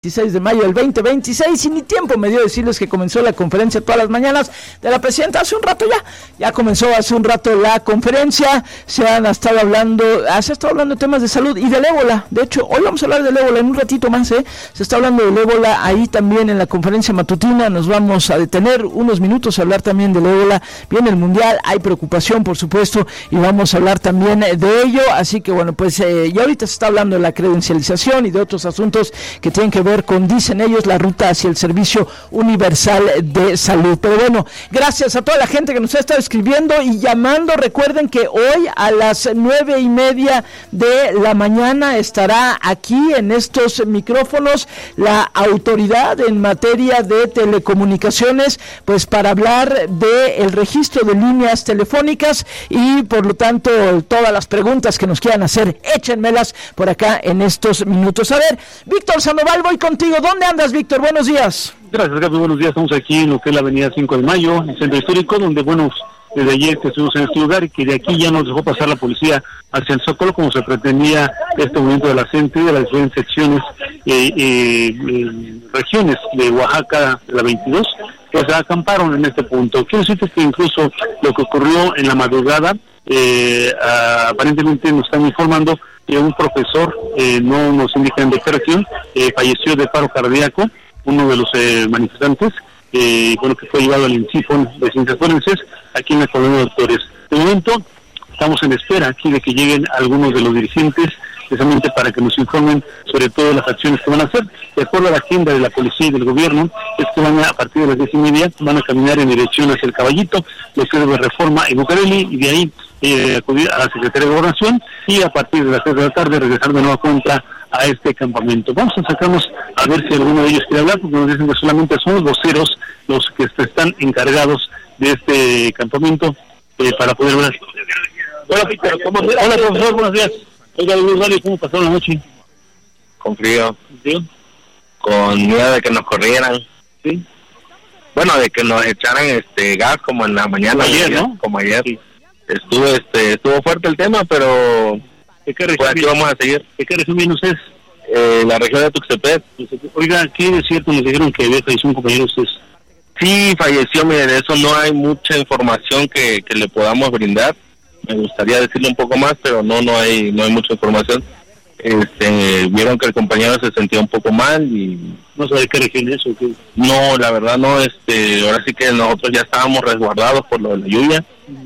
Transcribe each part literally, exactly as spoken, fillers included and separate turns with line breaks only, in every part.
veintiséis de mayo del veinte veintiséis, y ni tiempo me dio decirles que comenzó la conferencia todas las mañanas de la presidenta. Hace un rato ya, ya comenzó hace un rato la conferencia. Se han estado hablando, se ha estado hablando de temas de salud y del ébola. De hecho, hoy vamos a hablar del ébola en un ratito más, ¿eh? Se está hablando del ébola ahí también en la conferencia matutina. Nos vamos a detener unos minutos a hablar también del ébola. Viene el mundial, hay preocupación, por supuesto, y vamos a hablar también de ello. Así que bueno, pues eh, ya ahorita se está hablando de la credencialización y de otros asuntos que tienen que ver con, dicen ellos, la ruta hacia el servicio universal de salud. Pero bueno, gracias a toda la gente que nos ha estado escribiendo y llamando. Recuerden que hoy a las nueve y media de la mañana estará aquí en estos micrófonos la autoridad en materia de telecomunicaciones, pues para hablar del registro de líneas telefónicas, y por lo tanto todas las preguntas que nos quieran hacer, échenmelas por acá en estos minutos. A ver, Víctor Sandoval, voy contigo. ¿Dónde andas, Víctor? Buenos días.
Gracias, Gaby. Buenos días. Estamos aquí en lo que es la avenida cinco de mayo, en el centro histórico, donde, bueno, desde ayer que estuvimos en este lugar y que de aquí ya nos dejó pasar la policía hacia el Zócalo, como se pretendía este movimiento de la gente de las diferentes secciones, eh, eh, eh, regiones de Oaxaca, de la veintidós, que se acamparon en este punto. Quiero decirte que incluso lo que ocurrió en la madrugada, eh, aparentemente nos están informando que un profesor, eh, no nos indican de qué región, eh, falleció de paro cardíaco, uno de los eh, manifestantes, eh, bueno, que fue llevado al INCIFON de Ciencias Forenses, aquí en la Colonia de Doctores. De momento, estamos en espera aquí de que lleguen algunos de los dirigentes, precisamente para que nos informen sobre todo las acciones que van a hacer. De acuerdo a la agenda de la policía y del gobierno, es que van a, a partir de las diez y media, van a caminar en dirección hacia el Caballito, lo que es de Reforma en Bucareli, y de ahí eh, acudir a la Secretaría de Gobernación, y a partir de las tres de la tarde regresar de nueva cuenta a este campamento. Vamos a sacarnos a ver si alguno de ellos quiere hablar, porque nos dicen que solamente son los voceros los que están encargados de este campamento, eh, para poder hablar. Hola, Víctor, ¿cómo estás? Hola, profesor, buenos días. Oiga, ¿cómo pasaron la noche?
Con frío.
¿Sí?
Con miedo de que nos corrieran.
Sí.
Bueno, de que nos echaran este gas como en la mañana.
Como ayer, ¿no?
Como ayer. Sí. Estuvo, este, estuvo fuerte el tema, pero
¿de qué región?
Pues aquí vamos a seguir.
¿De qué región viene usted?
Eh, la región de Tuxtepec.
Oiga, ¿qué es cierto? Nos dijeron que había fallecido un compañero de ustedes.
Sí, falleció, mire, de eso no hay mucha información que, que le podamos brindar. Me gustaría decirle un poco más, pero no no hay no hay mucha información. Este, vieron que el compañero se sentía un poco mal y
no sabe qué región es o qué.
No, la verdad no. Este, ahora sí que nosotros ya estábamos resguardados por lo de la lluvia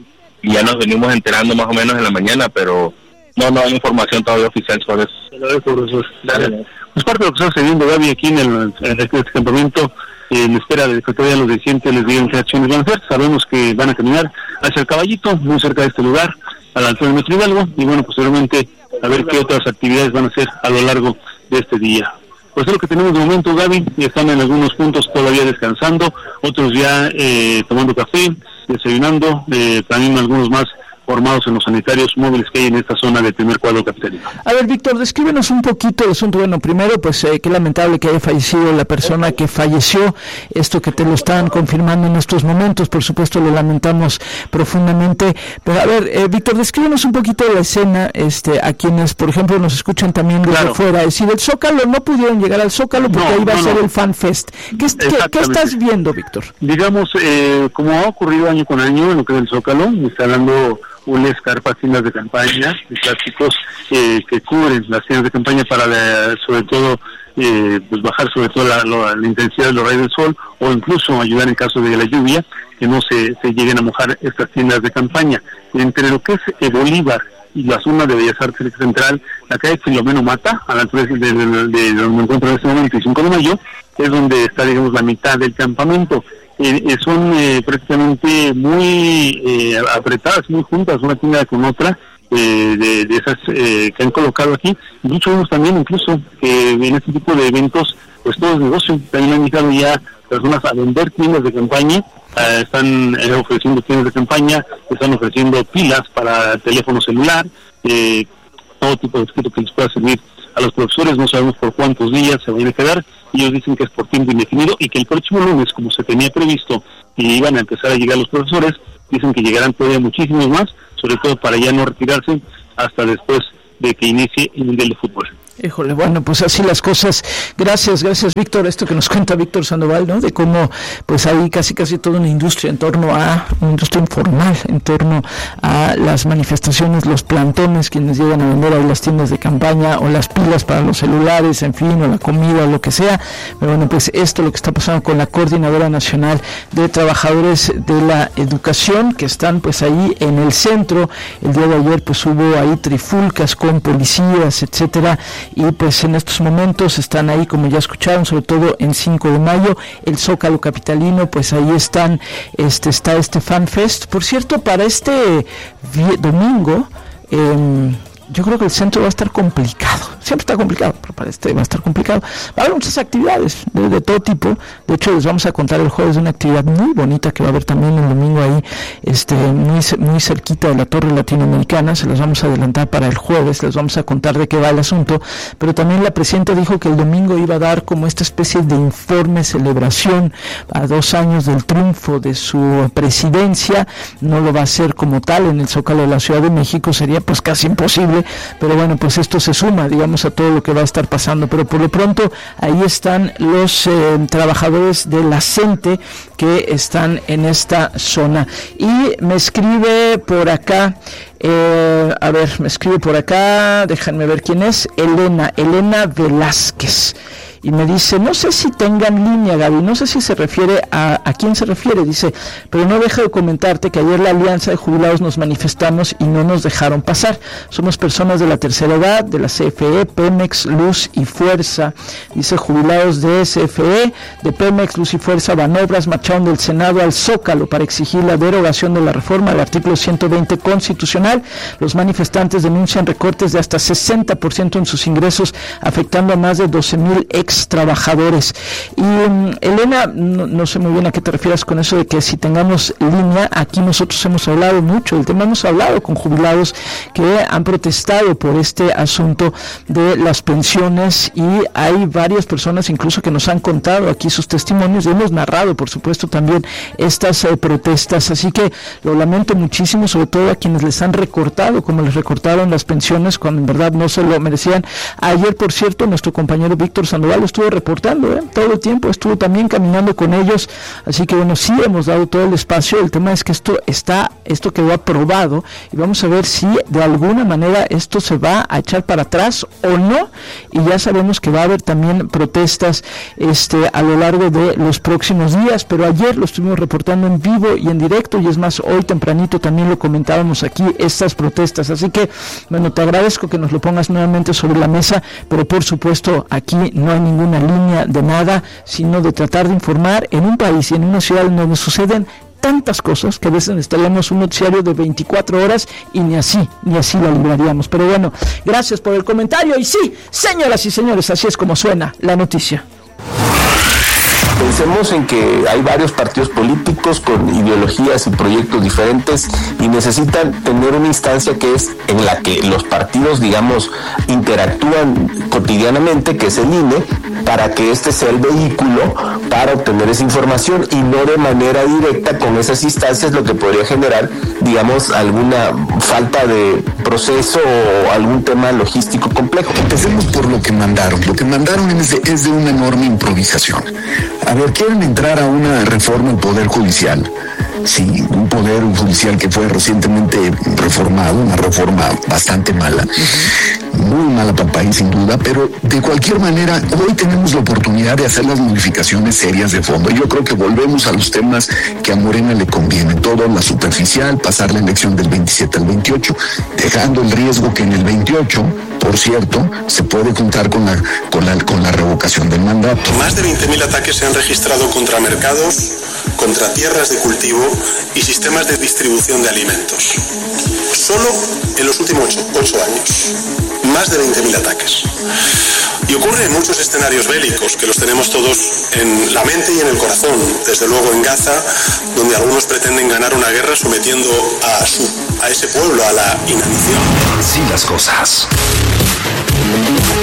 y ya nos venimos enterando más o menos en la mañana, pero no no hay información todavía oficial sobre eso.
Claro, profesor. Claro. Pues parte de lo que está sucediendo, Gaby, aquí en el en este campamento, en espera de que todavía los dirigentes les digan qué acciones van a hacer. Sabemos que van a caminar hacia el Caballito, muy cerca de este lugar, a la altura de Metro Hidalgo, y bueno, posteriormente a ver qué otras actividades van a hacer a lo largo de este día. Pues es lo que tenemos de momento, Gaby. Están en algunos puntos todavía descansando, otros ya eh, tomando café, desayunando, eh, también algunos más formados en los sanitarios móviles que hay en esta zona del primer cuadro capitalino.
A ver, Víctor, descríbenos un poquito el asunto. Bueno, primero, pues eh, qué lamentable que haya fallecido la persona que falleció, esto que te lo están confirmando en estos momentos, por supuesto lo lamentamos profundamente, pero a ver, eh, Víctor, descríbenos un poquito la escena, este, a quienes, por ejemplo, nos escuchan también desde
claro.
fuera, es decir, el Zócalo, no pudieron llegar al Zócalo porque no, ahí va no, a ser no. el Fan Fest. ¿Qué, qué, ¿Qué estás viendo, Víctor?
Digamos, eh, como ha ocurrido año con año en lo que es el Zócalo, instalando unas carpas, tiendas de campaña, de plásticos eh, que cubren las tiendas de campaña para, la, sobre todo, eh, pues bajar sobre todo la, la, la intensidad de los rayos del sol, o incluso ayudar en caso de la lluvia, que no se, se lleguen a mojar estas tiendas de campaña. Entre lo que es el Bolívar y la zona de Bellas Artes Central, la calle Filomeno Mata, a la altura de, de, de, de donde me encuentro en este momento, el cinco de mayo, es donde está, digamos, la mitad del campamento. Eh, eh, son eh, prácticamente muy eh, apretadas, muy juntas, una tienda con otra, eh, de, de esas eh, que han colocado aquí. Muchos vemos también incluso que en este tipo de eventos, pues todo es negocio. También han invitado ya personas a vender tiendas de campaña, eh, están eh, ofreciendo tiendas de campaña, están ofreciendo pilas para teléfono celular, eh, todo tipo de objeto que les pueda servir a los profesores. No sabemos por cuántos días se van a quedar. Ellos dicen que es por tiempo indefinido y que el próximo lunes, como se tenía previsto, y iban a empezar a llegar los profesores, dicen que llegarán todavía muchísimos más, sobre todo para ya no retirarse hasta después de que inicie el Mundial de Fútbol.
Híjole, bueno, pues así las cosas. Gracias, gracias Víctor, esto que nos cuenta Víctor Sandoval, ¿no? De cómo pues hay casi casi toda una industria en torno a, una industria informal, en torno a las manifestaciones, los plantones, quienes llegan a vender ahí las tiendas de campaña o las pilas para los celulares, en fin, o la comida, o lo que sea. Pero bueno, pues esto es lo que está pasando con la Coordinadora Nacional de Trabajadores de la Educación, que están pues ahí en el centro. El día de ayer pues hubo ahí trifulcas con policías, etcétera, y pues en estos momentos están ahí, como ya escucharon, sobre todo en cinco de mayo, el Zócalo capitalino, pues ahí están, este está este Fan Fest. Por cierto, para este domingo, eh, yo creo que el centro va a estar complicado, siempre está complicado, pero para este va a estar complicado. Va a haber muchas actividades de, de todo tipo. De hecho, les vamos a contar el jueves de una actividad muy bonita que va a haber también el domingo ahí, este muy muy cerquita de la Torre Latinoamericana. Se las vamos a adelantar para el jueves, les vamos a contar de qué va el asunto. Pero también la presidenta dijo que el domingo iba a dar como esta especie de informe, celebración a dos años del triunfo de su presidencia. No lo va a hacer como tal en el Zócalo de la Ciudad de México, sería pues casi imposible. Pero bueno, pues esto se suma, digamos, a todo lo que va a estar pasando. Pero por lo pronto, ahí están los eh, trabajadores de la CENTE que están en esta zona. Y me escribe por acá, eh, a ver, me escribe por acá, déjenme ver quién es, Elena, Elena Velázquez. Y me dice, no sé si tengan línea, Gaby, no sé si se refiere a, a quién se refiere, dice, pero no dejo de comentarte que ayer la Alianza de Jubilados nos manifestamos y no nos dejaron pasar. Somos personas de la tercera edad, de la C F E, Pemex, Luz y Fuerza. Dice, jubilados de C F E, de Pemex, Luz y Fuerza, Banobras, marcharon del Senado al Zócalo para exigir la derogación de la reforma al artículo ciento veinte constitucional. Los manifestantes denuncian recortes de hasta sesenta por ciento en sus ingresos, afectando a más de doce mil ex trabajadores. Y um, Elena, no, no sé muy bien a qué te refieres con eso de que si tengamos línea. Aquí nosotros hemos hablado mucho del tema, hemos hablado con jubilados que han protestado por este asunto de las pensiones, y hay varias personas incluso que nos han contado aquí sus testimonios, y hemos narrado por supuesto también estas eh, protestas, así que lo lamento muchísimo, sobre todo a quienes les han recortado, como les recortaron las pensiones cuando en verdad no se lo merecían. Ayer, por cierto, nuestro compañero Víctor Sandoval estuvo reportando ¿eh? todo el tiempo, estuvo también caminando con ellos, así que bueno, sí hemos dado todo el espacio. El tema es que esto está, esto quedó aprobado, y vamos a ver si de alguna manera esto se va a echar para atrás o no, y ya sabemos que va a haber también protestas este a lo largo de los próximos días, pero ayer lo estuvimos reportando en vivo y en directo, y es más, hoy tempranito también lo comentábamos aquí, estas protestas, así que bueno, te agradezco que nos lo pongas nuevamente sobre la mesa, pero por supuesto aquí no hay ninguna línea de nada, sino de tratar de informar en un país y en una ciudad en donde suceden tantas cosas que a veces necesitaríamos un noticiario de veinticuatro horas y ni así, ni así la libraríamos. Pero bueno, gracias por el comentario, y sí, señoras y señores, así es como suena la noticia.
Pensemos en que hay varios partidos políticos con ideologías y proyectos diferentes, y necesitan tener una instancia que es en la que los partidos, digamos, interactúan cotidianamente, que es el I N E, para que este sea el vehículo para obtener esa información, y no de manera directa con esas instancias, lo que podría generar, digamos, alguna falta de proceso o algún tema logístico complejo.
Empecemos por lo que mandaron. Lo que mandaron es de, es de una enorme improvisación. A ver, quieren entrar a una reforma del Poder Judicial. Sí, un Poder Judicial que fue recientemente reformado, una reforma bastante mala, muy mala para el país sin duda, pero de cualquier manera hoy tenemos la oportunidad de hacer las modificaciones serias de fondo. Yo creo que volvemos a los temas que a Morena le convienen, todo la superficial, pasar la elección del veintisiete al veintiocho, dejando el riesgo que en el veintiocho, por cierto, se puede contar con la, con la, con la revocación del mandato.
Más de veinte mil ataques se han registrado contra mercados, contra tierras de cultivo y sistemas de distribución de alimentos. Solo en los últimos ocho años. Más de veinte mil ataques. Y ocurre en muchos escenarios bélicos, que los tenemos todos en la mente y en el corazón. Desde luego en Gaza, donde algunos pretenden ganar una guerra sometiendo a, su, a ese pueblo a la inanición.
Así las cosas.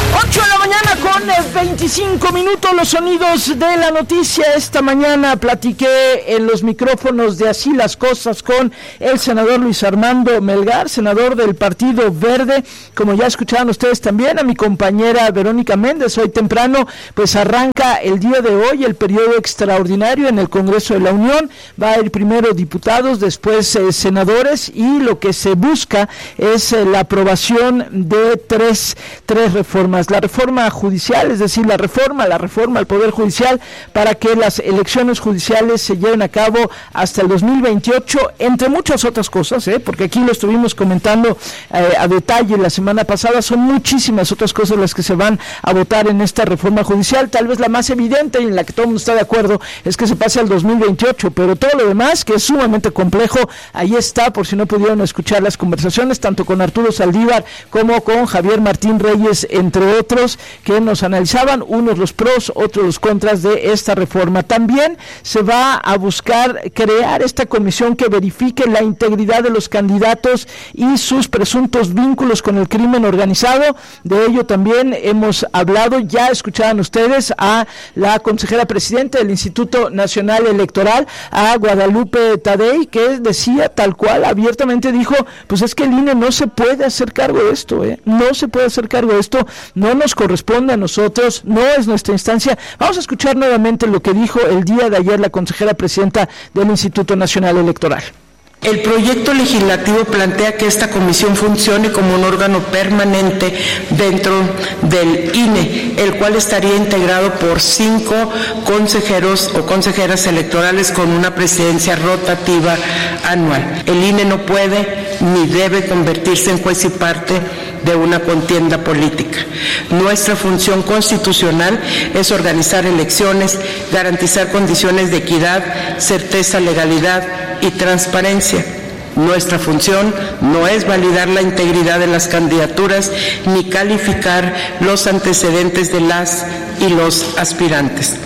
ocho de la mañana con veinticinco minutos, los sonidos de la noticia. Esta mañana platiqué en los micrófonos de Así las Cosas con el senador Luis Armando Melgar, senador del Partido Verde. Como ya escucharon ustedes también, a mi compañera Verónica Méndez, hoy temprano pues arranca el día de hoy el periodo extraordinario en el Congreso de la Unión. Va a ir primero diputados, después eh, senadores, y lo que se busca es eh, la aprobación de tres, tres reformas. La reforma judicial, es decir, la reforma, la reforma al Poder Judicial para que las elecciones judiciales se lleven a cabo hasta el dos mil veintiocho, entre muchas otras cosas, ¿eh? porque aquí lo estuvimos comentando eh, a detalle la semana pasada. Son muchísimas otras cosas las que se van a votar en esta reforma judicial. Tal vez la más evidente y en la que todo el mundo está de acuerdo es que se pase al dos mil veintiocho, pero todo lo demás, que es sumamente complejo, ahí está, por si no pudieron escuchar las conversaciones, tanto con Arturo Saldívar como con Javier Martín Reyes, entre otros, que nos analizaban unos los pros, otros los contras de esta reforma. También se va a buscar crear esta comisión que verifique la integridad de los candidatos y sus presuntos vínculos con el crimen organizado. De ello también hemos hablado, ya escuchaban ustedes a la consejera presidenta del Instituto Nacional Electoral, a Guadalupe Tadei, que decía tal cual, abiertamente dijo, pues es que el I N E no se puede hacer cargo de esto, ¿eh? no se puede hacer cargo de esto, no nos corresponde a nosotros, no es nuestra instancia. Vamos a escuchar nuevamente lo que dijo el día de ayer la consejera presidenta del Instituto Nacional Electoral.
El proyecto legislativo plantea que esta comisión funcione como un órgano permanente dentro del I N E, el cual estaría integrado por cinco consejeros o consejeras electorales con una presidencia rotativa anual. El I N E no puede ni debe convertirse en juez y parte de una contienda política. Nuestra función constitucional es organizar elecciones, garantizar condiciones de equidad, certeza, legalidad y transparencia. Nuestra función no es validar la integridad de las candidaturas ni calificar los antecedentes de las y los aspirantes.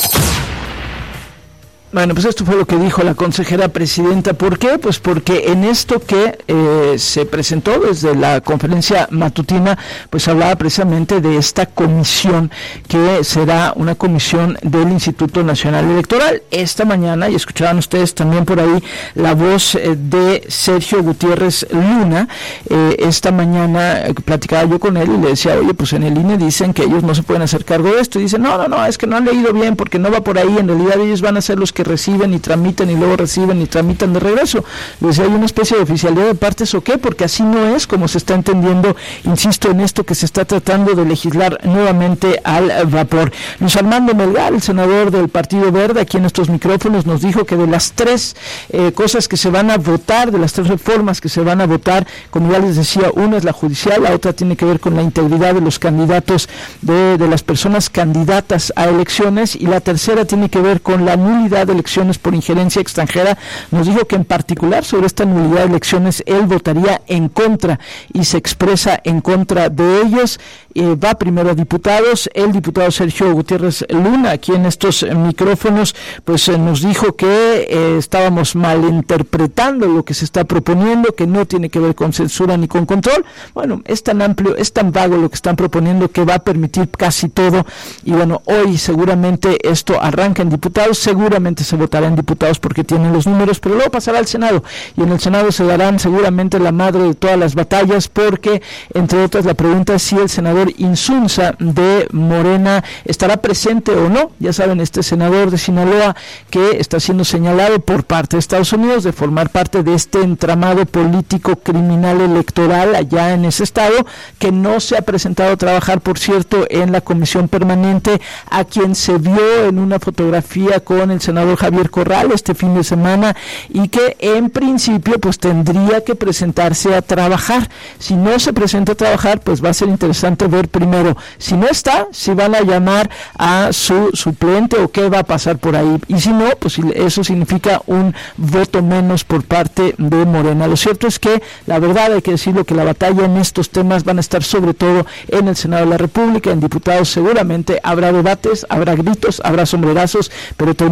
Bueno, pues esto fue lo que dijo la consejera presidenta. ¿Por qué? Pues porque en esto que eh, se presentó desde la conferencia matutina, pues hablaba precisamente de esta comisión que será una comisión del Instituto Nacional Electoral. Esta mañana, y escuchaban ustedes también por ahí la voz eh, de Sergio Gutiérrez Luna, eh, esta mañana eh, platicaba yo con él y le decía, oye, pues en el I N E dicen que ellos no se pueden hacer cargo de esto, y dicen, no, no, no, es que no han leído bien porque no va por ahí, en realidad ellos van a ser los que reciben y tramitan y luego reciben y tramitan de regreso. Les decía, hay una especie de oficialidad de partes, ¿o qué? Porque así no es como se está entendiendo, insisto, en esto que se está tratando de legislar nuevamente al vapor. Luis Armando Melgar, el senador del Partido Verde, aquí en estos micrófonos nos dijo que de las tres eh, cosas que se van a votar, de las tres reformas que se van a votar, como ya les decía, una es la judicial, la otra tiene que ver con la integridad de los candidatos, de, de las personas candidatas a elecciones, y la tercera tiene que ver con la nulidad de elecciones por injerencia extranjera. Nos dijo que en particular sobre esta nulidad de elecciones él votaría en contra y se expresa en contra de ellos. Eh, va primero a diputados. El diputado Sergio Gutiérrez Luna, aquí en estos eh, micrófonos, pues eh, nos dijo que eh, estábamos malinterpretando lo que se está proponiendo, que no tiene que ver con censura ni con control. Bueno, es tan amplio, es tan vago lo que están proponiendo que va a permitir casi todo, y bueno, hoy seguramente esto arranca en diputados, seguramente se votará en diputados porque tienen los números, pero luego pasará al Senado, y en el Senado se darán seguramente la madre de todas las batallas, porque entre otras la pregunta es si el senador Insunza de Morena estará presente o no. Ya saben, este senador de Sinaloa que está siendo señalado por parte de Estados Unidos de formar parte de este entramado político criminal electoral allá en ese estado, que no se ha presentado a trabajar, por cierto, en la comisión permanente, a quien se vio en una fotografía con el senador Javier Corral este fin de semana, y que en principio pues tendría que presentarse a trabajar. Si no se presenta a trabajar, pues va a ser interesante ver primero si no está, si van a llamar a su suplente o qué va a pasar por ahí, y si no, pues eso significa un voto menos por parte de Morena. Lo cierto es que la verdad, hay que decirlo, que la batalla en estos temas van a estar sobre todo en el Senado de la República. En diputados seguramente habrá debates, habrá gritos, habrá sombrerazos, pero terminarán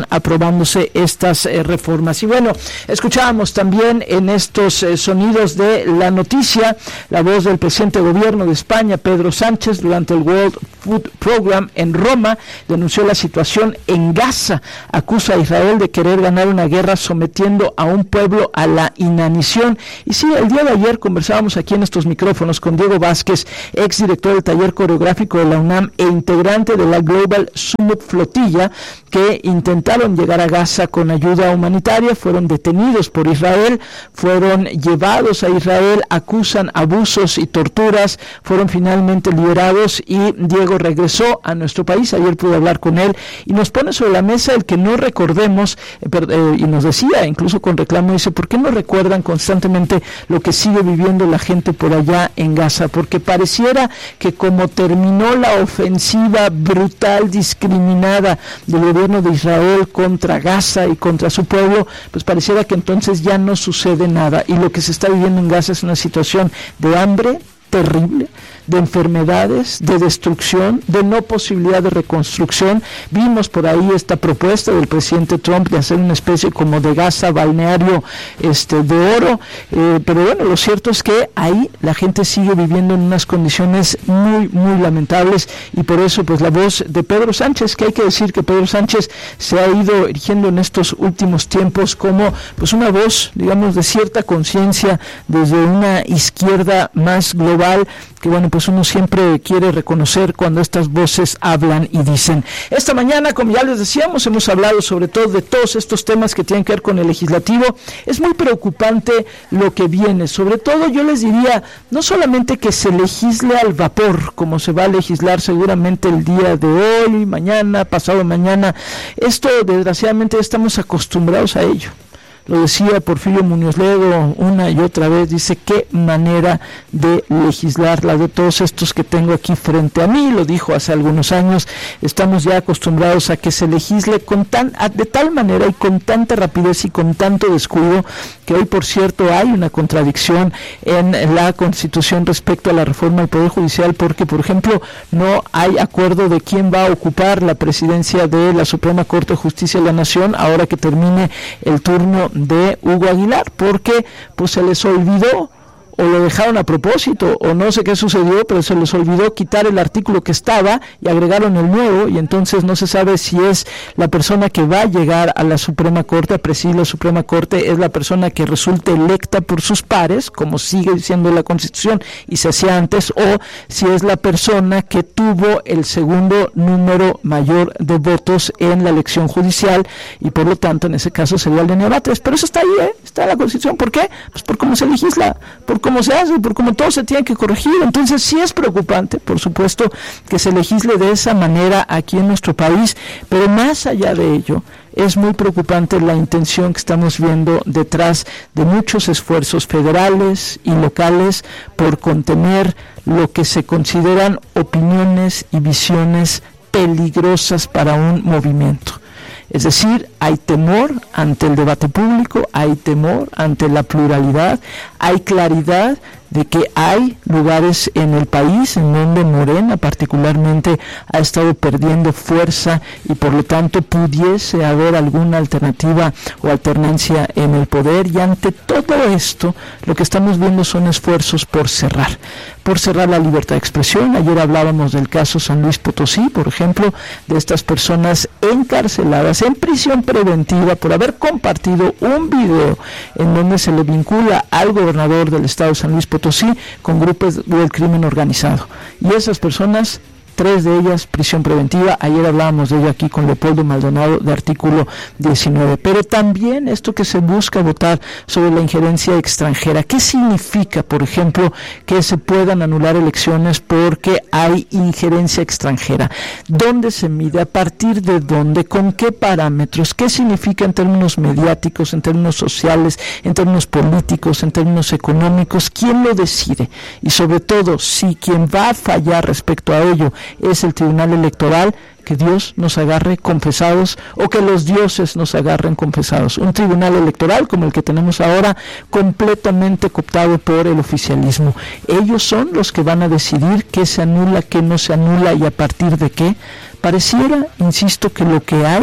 aprobándose estas eh, reformas. Y bueno, escuchábamos también en estos eh, sonidos de la noticia la voz del presidente de gobierno de España, Pedro Sánchez, durante el World Food Program en Roma, denunció la situación en Gaza, acusa a Israel de querer ganar una guerra sometiendo a un pueblo a la inanición. Y sí, el día de ayer conversábamos aquí en estos micrófonos con Diego Vázquez, exdirector del taller coreográfico de la UNAM e integrante de la Global Summit Flotilla, que intentaron llegar a Gaza con ayuda humanitaria, fueron detenidos por Israel, fueron llevados a Israel, acusan abusos y torturas, fueron finalmente liberados y Diego regresó a nuestro país. Ayer pude hablar con él y nos pone sobre la mesa el que no recordemos, eh, eh, y nos decía, incluso con reclamo, dice, ¿por qué no recuerdan constantemente lo que sigue viviendo la gente por allá en Gaza? Porque pareciera que como terminó la ofensiva brutal, discriminada del gobierno de Israel contra Gaza y contra su pueblo, pues pareciera que entonces ya no sucede nada, y lo que se está viviendo en Gaza es una situación de hambre terrible, de enfermedades, de destrucción, de no posibilidad de reconstrucción. Vimos por ahí esta propuesta del presidente Trump de hacer una especie como de Gaza balneario este de oro, eh, pero bueno, lo cierto es que ahí la gente sigue viviendo en unas condiciones muy, muy lamentables, y por eso pues la voz de Pedro Sánchez, que hay que decir que Pedro Sánchez se ha ido erigiendo en estos últimos tiempos como pues una voz, digamos, de cierta conciencia desde una izquierda más global, que bueno, pues uno siempre quiere reconocer cuando estas voces hablan y dicen. Esta mañana, como ya les decíamos, hemos hablado sobre todo de todos estos temas que tienen que ver con el legislativo. Es muy preocupante lo que viene, sobre todo yo les diría, no solamente que se legisle al vapor, como se va a legislar seguramente el día de hoy, mañana, pasado mañana. Esto desgraciadamente estamos acostumbrados a ello. Lo decía Porfirio Muñoz Ledo una y otra vez, dice, qué manera de legislar la de todos estos que tengo aquí frente a mí, lo dijo hace algunos años. Estamos ya acostumbrados a que se legisle con tan, de tal manera y con tanta rapidez y con tanto descuido, que hoy, por cierto, hay una contradicción en la Constitución respecto a la reforma del Poder Judicial, porque, por ejemplo, no hay acuerdo de quién va a ocupar la presidencia de la Suprema Corte de Justicia de la Nación ahora que termine el turno de Hugo Aguilar, porque pues se les olvidó, o lo dejaron a propósito, o no sé qué sucedió, pero se les olvidó quitar el artículo que estaba y agregaron el nuevo, y entonces no se sabe si es la persona que va a llegar a la Suprema Corte, a presidir la Suprema Corte, es la persona que resulte electa por sus pares, como sigue diciendo la Constitución y se hacía antes, o si es la persona que tuvo el segundo número mayor de votos en la elección judicial, y por lo tanto en ese caso sería el de Nevatres. Pero eso está ahí, ¿eh? Está en la Constitución. ¿Por qué? Pues por cómo se legisla, por cómo se hace, por cómo todo se tiene que corregir. Entonces sí es preocupante, por supuesto, que se legisle de esa manera aquí en nuestro país, pero más allá de ello, es muy preocupante la intención que estamos viendo detrás de muchos esfuerzos federales y locales por contener lo que se consideran opiniones y visiones peligrosas para un movimiento. Es decir, hay temor ante el debate público, hay temor ante la pluralidad, hay claridad de que hay lugares en el país en donde Morena particularmente ha estado perdiendo fuerza y por lo tanto pudiese haber alguna alternativa o alternancia en el poder, y ante todo esto lo que estamos viendo son esfuerzos por cerrar, por cerrar la libertad de expresión. Ayer hablábamos del caso San Luis Potosí, por ejemplo, de estas personas encarceladas en prisión preventiva por haber compartido un video en donde se le vincula al gobernador del estado de San Luis Potosí con grupos del crimen organizado, y esas personas, tres de ellas prisión preventiva. Ayer hablábamos de ello aquí con Leopoldo Maldonado, de artículo diecinueve. Pero también esto que se busca votar sobre la injerencia extranjera. ¿Qué significa, por ejemplo, que se puedan anular elecciones porque hay injerencia extranjera? ¿Dónde se mide? ¿A partir de dónde? ¿Con qué parámetros? ¿Qué significa en términos mediáticos, en términos sociales, en términos políticos, en términos económicos? ¿Quién lo decide? Y sobre todo, si quien va a fallar respecto a ello es el Tribunal Electoral, que Dios nos agarre confesados, o que los dioses nos agarren confesados. Un tribunal electoral como el que tenemos ahora, completamente cooptado por el oficialismo. Ellos son los que van a decidir qué se anula, qué no se anula y a partir de qué. Pareciera, insisto, que lo que hay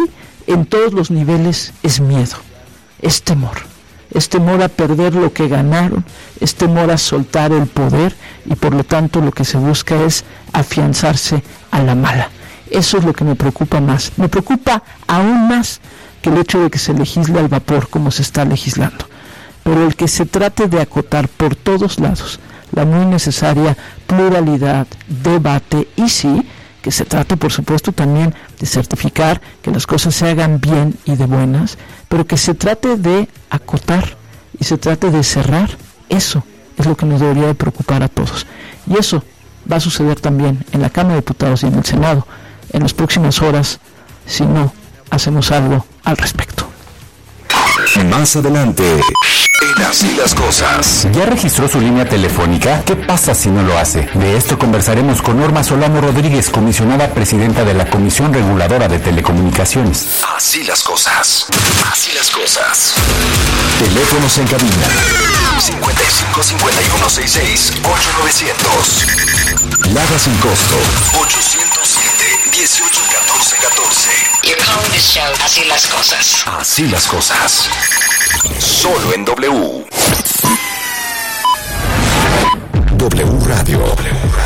en todos los niveles es miedo, es temor. Es temor a perder lo que ganaron, es temor a soltar el poder y por lo tanto lo que se busca es afianzarse a la mala. Eso es lo que me preocupa más. Me preocupa aún más que el hecho de que se legisle al vapor como se está legislando. Pero el que se trate de acotar por todos lados la muy necesaria pluralidad, debate y sí, que se trate por supuesto también de certificar que las cosas se hagan bien y de buenas, pero que se trate de acotar y se trate de cerrar, eso es lo que nos debería de preocupar a todos. Y eso va a suceder también en la Cámara de Diputados y en el Senado en las próximas horas si no hacemos algo al respecto.
Más adelante, en Así las Cosas.
¿Ya registró su línea telefónica? ¿Qué pasa si no lo hace? De esto conversaremos con Norma Solano Rodríguez, comisionada presidenta de la Comisión Reguladora de Telecomunicaciones.
Así las cosas. Así las cosas. Teléfonos en cabina. cincuenta y cinco, cincuenta y uno, sesenta y seis, ocho novecientos. Lada sin costo. ochocientos siete, dieciocho, catorce, catorce.
You're calling this show Así las Cosas.
Así las cosas. Solo en W. W Radio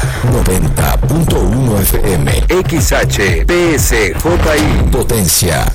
noventa punto uno F M. X H P S J I. Potencia